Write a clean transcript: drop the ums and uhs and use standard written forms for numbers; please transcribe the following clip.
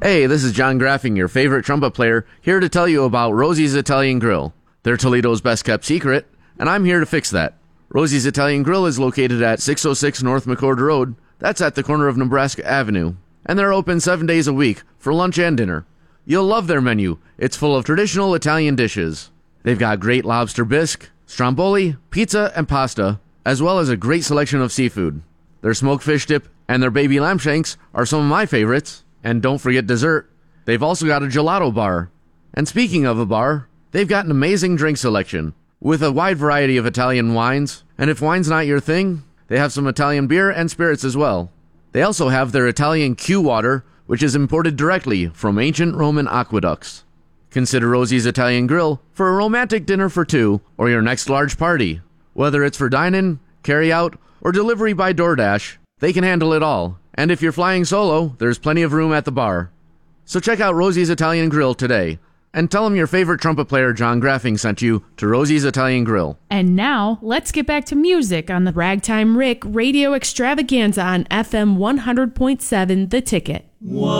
Hey, this is John Graffing, your favorite trumpet player, here to tell you about Rosie's Italian Grill. They're Toledo's best-kept secret, and I'm here to fix that. Rosie's Italian Grill is located at 606 North McCord Road. That's at the corner of Nebraska Avenue. And they're open 7 days a week for lunch and dinner. You'll love their menu. It's full of traditional Italian dishes. They've got great lobster bisque, stromboli, pizza, and pasta, as well as a great selection of seafood. Their smoked fish dip and their baby lamb shanks are some of my favorites. And don't forget dessert. They've also got a gelato bar. And speaking of a bar, they've got an amazing drink selection with a wide variety of Italian wines. And if wine's not your thing, they have some Italian beer and spirits as well. They also have their Italian Q water, which is imported directly from ancient Roman aqueducts. Consider Rosie's Italian Grill for a romantic dinner for two or your next large party. Whether it's for dine-in, carry-out, or delivery by DoorDash, they can handle it all. And if you're flying solo, there's plenty of room at the bar. So check out Rosie's Italian Grill today. And tell them your favorite trumpet player, John Graffing, sent you to Rosie's Italian Grill. And now, let's get back to music on the Ragtime Rick Radio Extravaganza on FM 100.7 The Ticket.